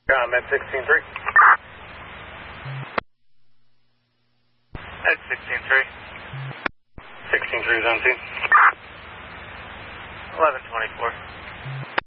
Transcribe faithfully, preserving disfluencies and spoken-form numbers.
Uh, Med sixteen three. Med sixteen three. sixteen three zone two. eleven twenty-four.